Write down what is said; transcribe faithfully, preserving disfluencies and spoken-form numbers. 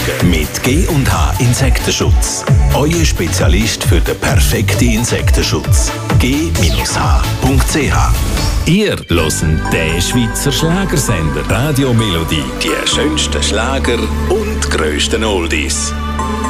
Mit G und H Insektenschutz. Euer Spezialist für den perfekten Insektenschutz. G H Punkt C H. Ihr hört den Schweizer Schlagersender Radio Melodie. Die schönsten Schlager und grössten Oldies.